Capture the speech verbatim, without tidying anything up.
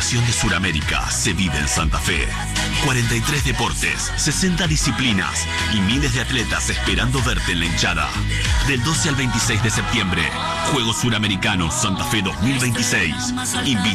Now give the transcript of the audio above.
pasión de Sudamérica se vive en Santa Fe. cuarenta y tres deportes, sesenta disciplinas y miles de atletas esperando verte en la hinchada. Del doce al veintiséis de septiembre, Juegos Suramericanos Santa Fe dos mil veintiséis. Invita